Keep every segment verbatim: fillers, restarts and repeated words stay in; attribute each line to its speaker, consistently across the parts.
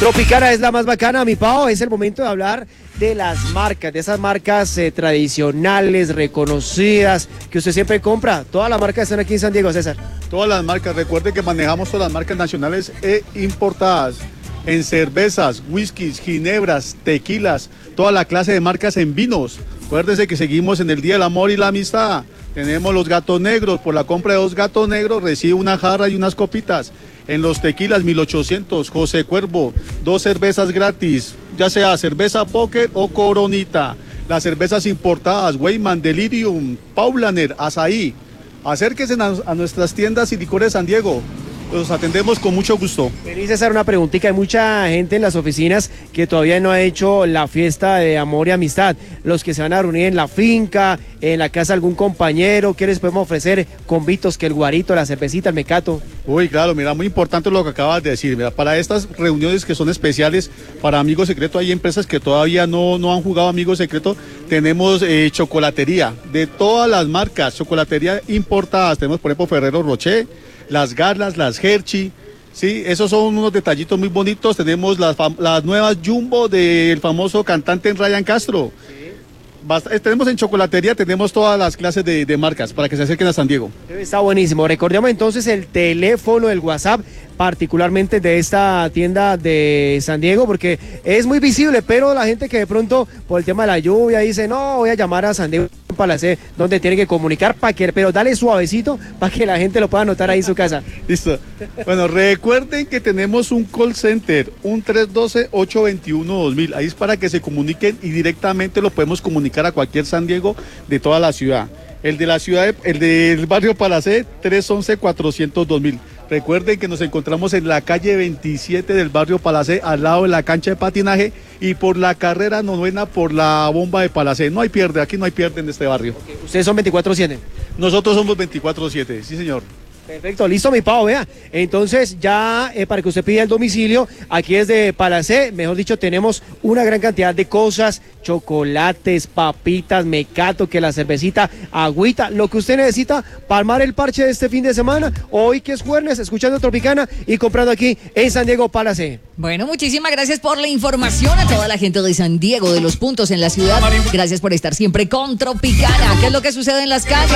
Speaker 1: Tropicana es la más bacana, mi Pao. Es el momento de hablar de las marcas, de esas marcas eh, tradicionales, reconocidas, que usted siempre compra. Todas las marcas están aquí en San Diego, César.
Speaker 2: Todas las marcas, recuerde que manejamos todas las marcas nacionales e importadas. En cervezas, whiskies, ginebras, tequilas, toda la clase de marcas en vinos. Acuérdese que seguimos en el Día del Amor y la Amistad. Tenemos los gatos negros, por la compra de dos gatos negros recibe una jarra y unas copitas. En los tequilas mil ochocientos, José Cuervo, dos cervezas gratis, ya sea cerveza Póker o Coronita. Las cervezas importadas, Weyman, Delirium, Paulaner, Azaí. Acérquense a, a nuestras tiendas y licores San Diego. Los atendemos con mucho gusto.
Speaker 1: Feliz hacer una preguntita. Hay mucha gente en las oficinas que todavía no ha hecho la fiesta de amor y amistad. Los que se van a reunir en la finca, en la casa de algún compañero, ¿qué les podemos ofrecer? Convitos, que el guarito, la cervecita, el mecato.
Speaker 2: Uy, claro, mira, muy importante lo que acabas de decir. Mira, para estas reuniones que son especiales para Amigo Secreto, hay empresas que todavía no, no han jugado Amigo Secreto. Tenemos eh, chocolatería de todas las marcas, chocolatería importadas. Tenemos, por ejemplo, Ferrero Rocher, las Garlas, las Hershey, sí, esos son unos detallitos muy bonitos. Tenemos las, las nuevas Jumbo del famoso cantante Ryan Castro. Bast- tenemos en chocolatería, tenemos todas las clases de, de marcas para que se acerquen a San Diego.
Speaker 1: Está buenísimo. Recordemos entonces el teléfono, el WhatsApp, particularmente de esta tienda de San Diego, porque es muy visible, pero la gente que de pronto por el tema de la lluvia dice, no, voy a llamar a San Diego Palacé, donde tiene que comunicar, para que, pero dale suavecito para que la gente lo pueda anotar ahí en su casa.
Speaker 2: Listo. Bueno, recuerden que tenemos un call center, un tres uno dos, ocho dos uno, dos mil. Ahí es para que se comuniquen y directamente lo podemos comunicar a cualquier San Diego de toda la ciudad. El de la ciudad, de, el del barrio Palacé, tres uno uno, cuatro cero dos mil. Recuerden que nos encontramos en la calle veintisiete del barrio Palacé, al lado de la cancha de patinaje y por la carrera novena por la bomba de Palacé. No hay pierde, aquí no hay pierde en este barrio.
Speaker 1: Ustedes son veinticuatro siete.
Speaker 2: Nosotros somos veinticuatro siete, sí señor.
Speaker 1: Perfecto, listo mi Pao, vea. Entonces ya eh, para que usted pida el domicilio, aquí desde Palacé, mejor dicho, tenemos una gran cantidad de cosas, chocolates, papitas, mecato, que la cervecita, agüita, lo que usted necesita para armar el parche de este fin de semana, hoy que es jueves, escuchando Tropicana y comprando aquí en San Diego Palacé.
Speaker 3: Bueno, muchísimas gracias por la información a toda la gente de San Diego, de los puntos en la ciudad. Gracias por estar siempre con Tropicana. ¿Qué es lo que sucede en las calles?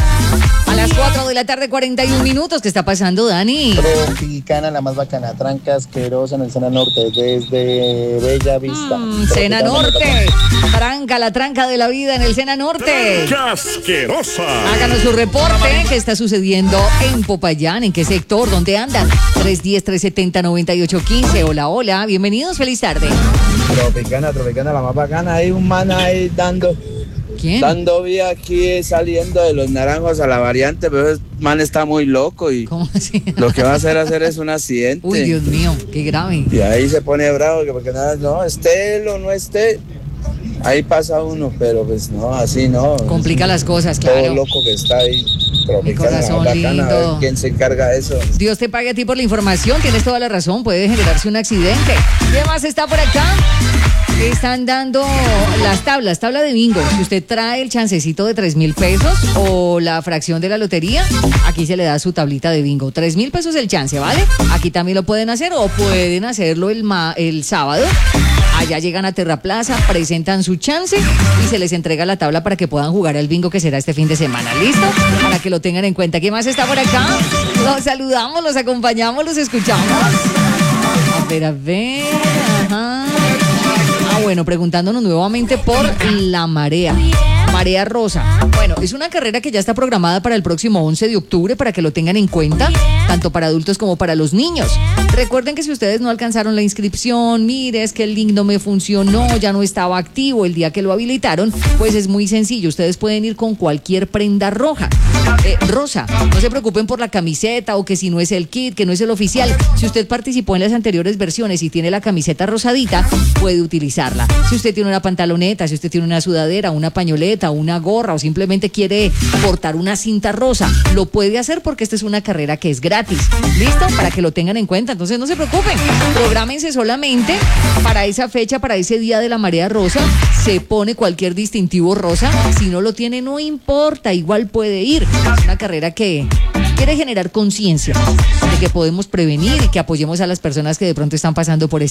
Speaker 3: A las cuatro de la tarde, cuarenta y un minutos. ¿Qué está pasando, Dani?
Speaker 4: Tropicana, la más bacana, tranca asquerosa en el Sena Norte, desde Bella Vista.
Speaker 3: Mm, Sena Norte, tranca, la tranca de la vida en el Sena Norte.
Speaker 5: ¡Asquerosa!
Speaker 3: Háganos su reporte. ¿Qué está sucediendo en Popayán? ¿En qué sector? ¿Dónde andan? tres uno cero, tres siete cero, nueve ocho uno cinco. Hola, hola, bienvenidos, feliz tarde.
Speaker 4: Tropicana, Tropicana, la más bacana. Hay un man ahí dando,
Speaker 3: ¿Quién?
Speaker 4: dando vía aquí, saliendo de los naranjos a la variante, pero ese man está muy loco y
Speaker 3: ¿Cómo así?
Speaker 4: lo que va a hacer hacer es un accidente.
Speaker 3: Uy, Dios mío, qué grave.
Speaker 4: Y ahí se pone bravo, que porque nada, no, esté o no esté, ahí pasa uno, pero pues no, así no.
Speaker 3: Complica las cosas,
Speaker 4: Todo
Speaker 3: claro.
Speaker 4: loco que está ahí.
Speaker 3: Mi
Speaker 4: Tropicana,
Speaker 3: corazón
Speaker 4: bacana, a ver
Speaker 3: lindo.
Speaker 4: quién se encarga de eso.
Speaker 3: Dios te pague a ti por la información, tienes toda la razón, puede generarse un accidente. ¿Qué más está por acá? Están dando las tablas, tabla de bingo. Si usted trae el chancecito de tres mil pesos o la fracción de la lotería, aquí se le da su tablita de bingo. Tres mil pesos el chance, ¿vale? Aquí también lo pueden hacer o pueden hacerlo el, ma- el sábado. Allá llegan a Terraplaza, presentan su chance y se les entrega la tabla para que puedan jugar al bingo que será este fin de semana. ¿Listo? Para que lo tengan en cuenta. ¿Qué más está por acá? Los saludamos, los acompañamos, los escuchamos. A ver, a ver. Ajá. Ah, bueno, preguntándonos nuevamente por la marea. Marea Rosa. Bueno, es una carrera que ya está programada para el próximo once de octubre para que lo tengan en cuenta, tanto para adultos como para los niños. Recuerden que si ustedes no alcanzaron la inscripción, mire, es que el link no me funcionó, ya no estaba activo el día que lo habilitaron, pues es muy sencillo. Ustedes pueden ir con cualquier prenda roja, eh, rosa. No se preocupen por la camiseta o que si no es el kit, que no es el oficial. Si usted participó en las anteriores versiones y tiene la camiseta rosadita, puede utilizarla. Si usted tiene una pantaloneta, si usted tiene una sudadera, una pañoleta, una gorra o simplemente quiere portar una cinta rosa, lo puede hacer porque esta es una carrera que es gratis. ¿Listo? Para que lo tengan en cuenta. Entonces no se preocupen, prográmense solamente para esa fecha, para ese día de la marea rosa. Se pone cualquier distintivo rosa. Si no lo tiene, no importa, igual puede ir. Es una carrera que quiere generar conciencia de que podemos prevenir y que apoyemos a las personas que de pronto están pasando por